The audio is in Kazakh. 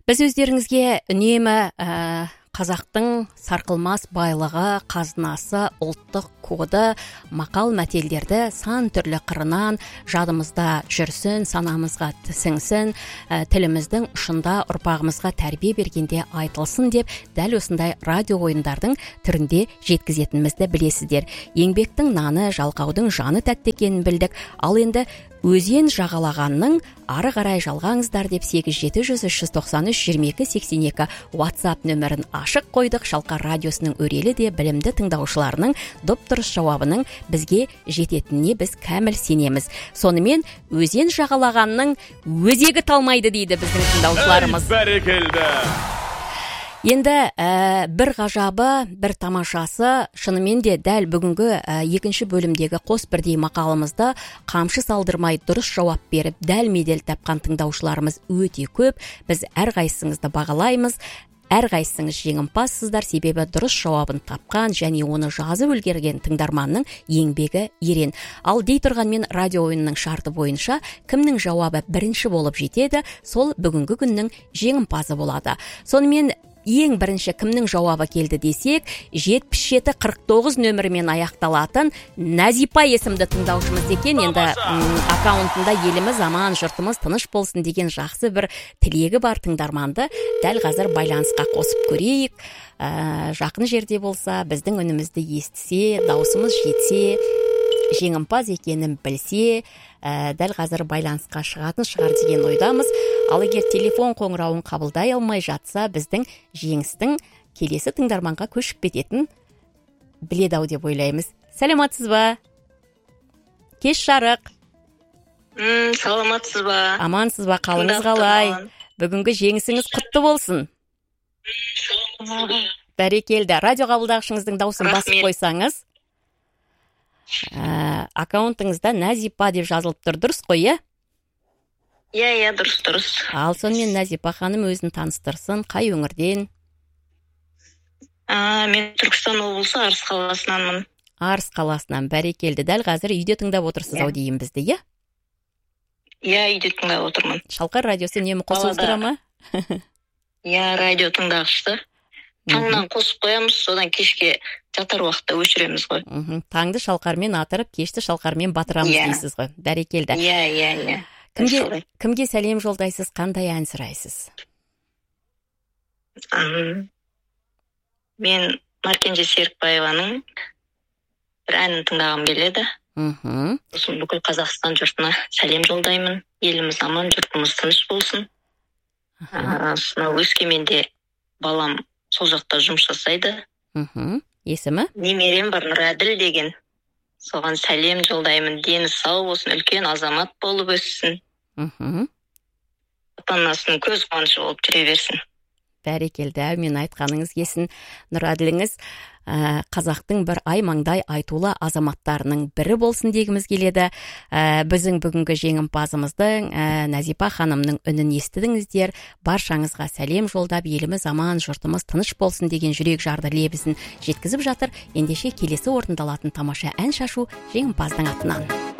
Біз өздеріңізге үнемі қазақтың сарқылмас байлығы, қазынасы, ұлттық коды, мақал мәтелдерді сан түрлі қырынан жадымызда жүрсін, санамызға сіңсін, тіліміздің ұшында ұрпағымызға тәрбие бергенде айтылсын деп, дәл осындай радио ойындардың түрінде жеткізетінімізді білесіздер. Еңбектің наны, жалқаудың жаны тәтті екенін білдік. Ал енді өзен жағалағанның ары қарай жалғаңыздар деп 8700-393-2282 WhatsApp нөмірін ашық қойдық. Шалқар радиосының өрелі де білімді тыңдаушыларының доп-дұрыс жауабының бізге жететініне біз кәміл сенеміз. Сонымен өзен жағалағанның өзегі талмайды дейді біздің тыңдаушыларымыз. Бәрекелді. Енді бір ғажабы, бір тамашасы, шынымен де дәл бүгінгі екінші бөлімдегі қос бірдей мақалымызды қамшы салдырмай дұрыс жауап беріп, дәл-медел тапқан тыңдаушыларымыз өте көп. Біз әрқайсыңызды бағалаймыз. Әрқайсыңыз жеңімпазсыздар, себебі дұрыс жауабын тапқан және оны жазып үлгерген тыңдарманның еңбегі ерен. Ал дей тұрғанмен радио ойынының шарты бойынша кімнің жауабы бірінші болып жетеді, сол бүгінгі күннің жеңімпазы болады. Сонымен ең бірінші кімнің жауабы келді десек, 7749 нөмірімен аяқталатын Назипа есімді тыңдаушымыз екен. Енді аккаунтында еліміз аман, жұртымыз тыныш болсын деген жақсы бір тілегі бар тыңдарманды дәл қазір байланысқа қосып көрейік. Жақын жерде болса, біздің үнімізді естісе, даусымыз жетсе, жеңімпаз екенін білсе, дәл қазір байланысқа шығатын шығар деген ойдамыз. Ал егер телефон қоңырауын қабылдай алмай жатса, біздің жеңістің келесі тыңдарманға көшіп кететін біледі-ау деп ойлаймыз. Сәлеметсіз ба? Кеш жарық. Саламатсыз ба? Амансыз ба? Қалыңыз қалай? Бүгінгі жеңісіңіз құтты болсын. Бәрекелді. Радио қабылдағышыңыздың дауысын басып қойсаңыз. Аккаунтыңызда Назипа деп жазылып тұр, дұрыс қой, иә? Иә, дұрыс. Ал сонымен Назипа ханым өзін таныстырсын, қай өңірден? Мен Түркістан облысы Арыс қаласынанмын. Арыс қаласынан, бәрекелді. Дәл қазір үйде тыңдап отырсыз-ау дейін бізді, иә? Иә, үйде тыңдап отырмын. Шалқар радиосы үнемі қосылып тұра ма? Иә, радио тыңдағышты. Таңнан қосып қоямыз, содан кешке жатар уақытта өшіреміз ғой. Таңды шалқармен атырып, кешті шалқармен батырамыз дейсіз ғой. Бәрекелді. Иә. Кімге сәлем жолдайсыз, қандай ән сұрайсыз? Мен Маркенже Серікбаеваның бір әнін тыңдағым келеді. Сосын бүкіл Қазақстан жұртына сәлем жолдаймын. Еліміз аман, жұртымыз тыныш болсын. Сонау Өскеменде балам сол жақта жұмыс жасайды. Есімі? Немерем бар, Нұраділ деген. Соған сәлем жолдаймын. Дені сау болсын, үлкен азамат болып өссін. Ата-анасының көз қуанышы болып жүре берсін. Бәрекелді, әумин, айтқаныңыз келсін. Нұраділіңіз қазақтың бір аймаңдай айтулы азаматтарының бірі болсын дегіміз келеді. Біздің бүгінгі жеңімпазымыздың Назипа ханымның үнін естідіңіздер. Баршаңызға сәлем жолдап, еліміз аман, жұртымыз тыныш болсын деген жүрек жарды лебізін жеткізіп жатыр. Ендеше келесі орындалатын тамаша ән шашу жеңімпаздың атынан.